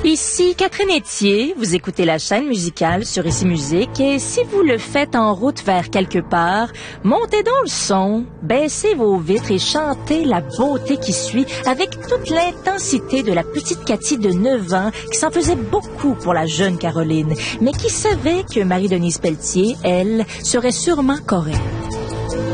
Ici Catherine Etier, vous écoutez la chaîne musicale sur Ici Musique et si vous le faites en route vers quelque part, montez donc le son, baissez vos vitres et chantez la beauté qui suit avec toute l'intensité de la petite Cathy de 9 ans qui s'en faisait beaucoup pour la jeune Caroline, mais qui savait que Marie-Denise Pelletier, elle, serait sûrement correcte.